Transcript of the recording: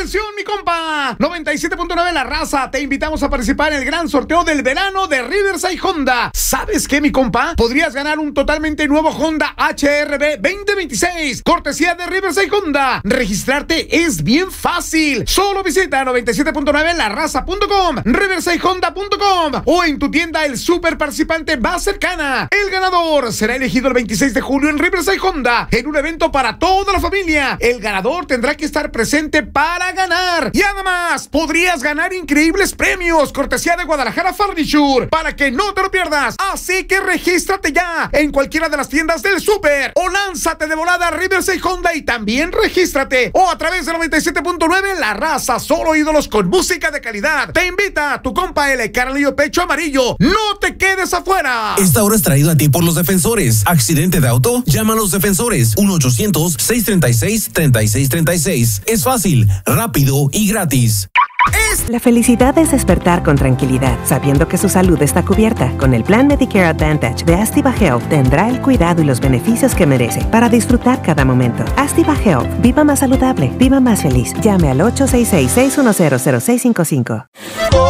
¡Atención, mi compa! 97.9 La Raza, te invitamos a participar en el gran sorteo del verano de Riverside Honda. ¿Sabes qué, mi compa? Podrías ganar un totalmente nuevo Honda HR-V 2026, cortesía de Riverside Honda. Registrarte es bien fácil. Solo visita 97.9laraza.com, riversidehonda.com o en tu tienda el super participante más cercana. El ganador será elegido el 26 de julio en Riverside Honda, en un evento para toda la familia. El ganador tendrá que estar presente para ganar. Y además, podrías ganar increíbles premios, cortesía de Guadalajara Furniture, para que no te lo pierdas. Así que regístrate ya en cualquiera de las tiendas del súper o lánzate de volada a Riverside Honda y también regístrate. O a través de 97.9 La Raza, solo ídolos con música de calidad. Te invita tu compa L, Carlillo Pecho Amarillo. No te quedes afuera. Esta hora es traído a ti por Los Defensores. ¿Accidente de auto? Llama a Los Defensores. 1-800-636-3636. Es fácil, rápido y gratis. La felicidad es despertar con tranquilidad, sabiendo que su salud está cubierta. Con el Plan Medicare Advantage de Astiva Health tendrá el cuidado y los beneficios que merece para disfrutar cada momento. Astiva Health. Viva más saludable. Viva más feliz. Llame al 866-610-0655.